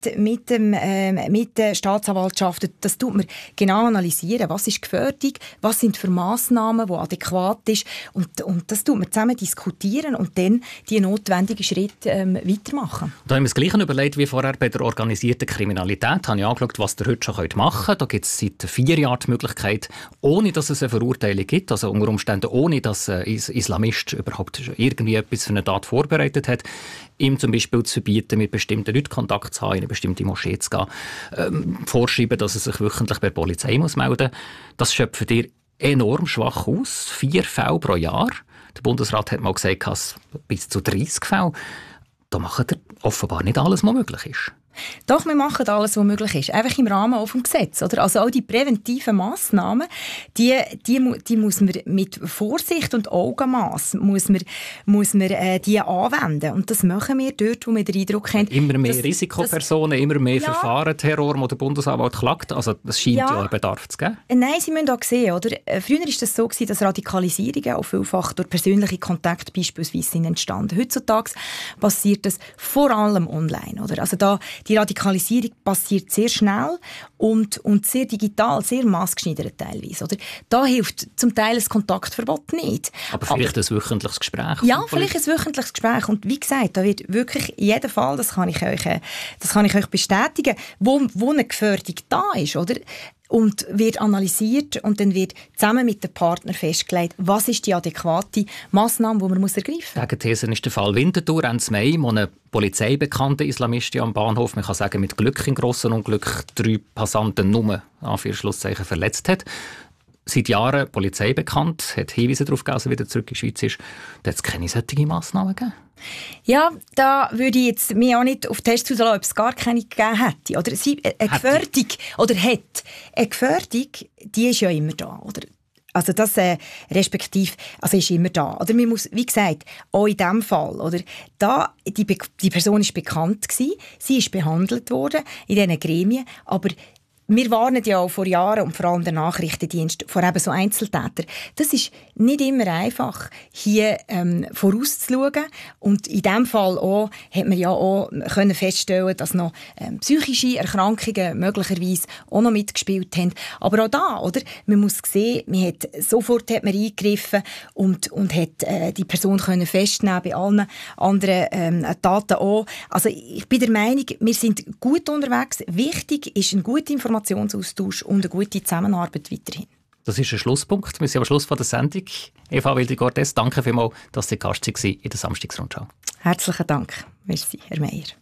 mit der Staatsanwaltschaft, das tut man genau analysieren, was ist Gefährdung, was sind für Massnahmen, die adäquat ist und das tut man zusammen diskutieren und dann die notwendigen Schritte weitermachen. Da haben wir das Gleiche überlegt wie vorher bei der organisierten Kriminalität. Da habe ich angeschaut, was ihr heute schon machen könnt. Da gibt es seit 4 Jahren die Möglichkeit, ohne dass es eine Verurteilung gibt, also unter Umständen ohne, dass ein Islamist überhaupt irgendwie etwas für eine Tat vorbereitet hat, ihm zum Beispiel zu verbieten, mit bestimmten Leuten Kontakt zu haben, in eine bestimmte Moschee zu gehen, vorschreiben, dass er sich wöchentlich bei der Polizei melden muss. Das schöpft dir enorm schwach aus. 4 Fälle pro Jahr. Der Bundesrat hat mal gesagt, dass bis zu 30 Fälle. Da macht er offenbar nicht alles, was möglich ist. Doch, wir machen alles, was möglich ist. Einfach im Rahmen auch vom Gesetz. Oder? Also auch die präventiven Massnahmen, die muss man mit Vorsicht und Augenmaß muss man die anwenden. Und das machen wir dort, wo wir den Eindruck haben. Immer mehr Risikopersonen, immer mehr Verfahren, Terror, wo der Bundesanwalt klagt. Also das scheint ja einen Bedarf zu geben. Nein, Sie müssen auch sehen, oder? Früher war das so, dass Radikalisierungen auch vielfach durch persönliche Kontakte beispielsweise sind entstanden. Heutzutage passiert das vor allem online. Oder? Also die Radikalisierung passiert sehr schnell und sehr digital, sehr maßgeschneidert teilweise. Oder? Da hilft zum Teil ein Kontaktverbot nicht. Aber vielleicht ein wöchentliches Gespräch? Ja, vielleicht ein wöchentliches Gespräch. Und wie gesagt, da wird wirklich jeder Fall, das kann ich euch bestätigen, wo eine Gefährdung da ist, oder? Und wird analysiert und dann wird zusammen mit dem Partner festgelegt, was ist die adäquate Massnahme, die man ergreifen muss. Gegenthese ist der Fall Winterthur, Ende Mai, wo eine polizeibekannte Islamistin am Bahnhof, man kann sagen, mit Glück im grossen Unglück 3 Passanten nur Anführungszeichen verletzt hat. Seit Jahren Polizei bekannt, hat Hinweise darauf gegeben, dass er wieder zurück in die Schweiz ist. Da hat es keine solchen Massnahmen gegeben. Ja, da würde ich jetzt mich auch nicht auf den Test rauslassen, ob es gar keine gegeben hätte. Oder eine Gefährdung, eine Gefährdung, die ist ja immer da, oder? Also das respektive, also ist immer da. Oder man muss, wie gesagt, auch in diesem Fall, oder? Da, die Person ist bekannt gewesen, sie ist behandelt worden in diesen Gremien, aber wir warnen ja auch vor Jahren und vor allem der Nachrichtendienst vor eben so Einzeltätern. Das ist nicht immer einfach, hier vorauszuschauen. Und in diesem Fall auch, hat man ja auch können feststellen, dass noch psychische Erkrankungen möglicherweise auch noch mitgespielt haben. Aber auch da, oder? Man muss sehen, sofort hat man eingegriffen und hat die Person können festnehmen, bei allen anderen Taten auch. Also ich bin der Meinung, wir sind gut unterwegs. Wichtig ist eine gute Informationsaustausch und eine gute Zusammenarbeit weiterhin. Das ist ein Schlusspunkt. Wir sind am Schluss der Sendung. Eva Wildi-Cortes, danke vielmals, dass Sie Gast waren in der Samstagsrundschau. Herzlichen Dank. Merci, Herr Meier.